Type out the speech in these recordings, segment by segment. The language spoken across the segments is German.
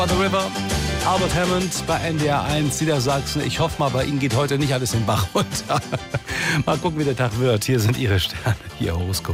The River, Albert Hammond bei NDR 1 Niedersachsen. Ich hoffe mal, bei Ihnen geht heute nicht alles den Bach runter. Mal gucken, wie der Tag wird. Hier sind Ihre Sterne, Ihr Horoskop.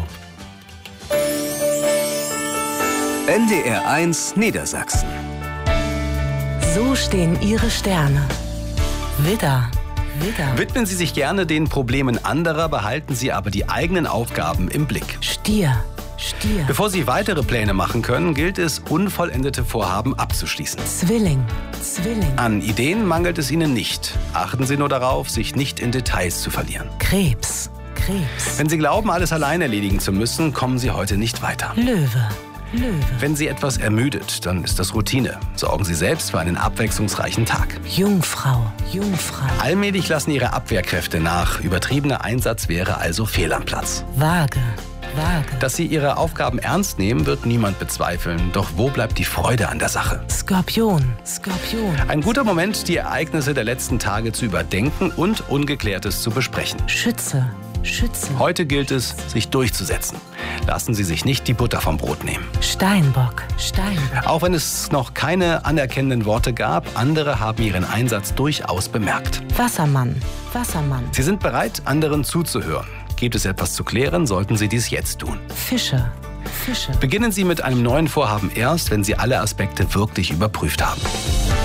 NDR 1 Niedersachsen. So stehen Ihre Sterne. Widder. Widmen Sie sich gerne den Problemen anderer, behalten Sie aber die eigenen Aufgaben im Blick. Stier. Bevor Sie weitere Pläne machen können, gilt es, unvollendete Vorhaben abzuschließen. Zwilling. An Ideen mangelt es Ihnen nicht. Achten Sie nur darauf, sich nicht in Details zu verlieren. Krebs. Wenn Sie glauben, alles allein erledigen zu müssen, kommen Sie heute nicht weiter. Löwe. Wenn Sie etwas ermüdet, dann ist das Routine. Sorgen Sie selbst für einen abwechslungsreichen Tag. Jungfrau. Allmählich lassen Ihre Abwehrkräfte nach. Übertriebener Einsatz wäre also fehl am Platz. Waage. Dass Sie Ihre Aufgaben ernst nehmen, wird niemand bezweifeln. Doch wo bleibt die Freude an der Sache? Skorpion. Ein guter Moment, die Ereignisse der letzten Tage zu überdenken und Ungeklärtes zu besprechen. Schütze. Heute gilt es, sich durchzusetzen. Lassen Sie sich nicht die Butter vom Brot nehmen. Steinbock. Auch wenn es noch keine anerkennenden Worte gab, andere haben Ihren Einsatz durchaus bemerkt. Wassermann. Sie sind bereit, anderen zuzuhören. Gibt es etwas zu klären, sollten Sie dies jetzt tun. Fische. Beginnen Sie mit einem neuen Vorhaben erst, wenn Sie alle Aspekte wirklich überprüft haben.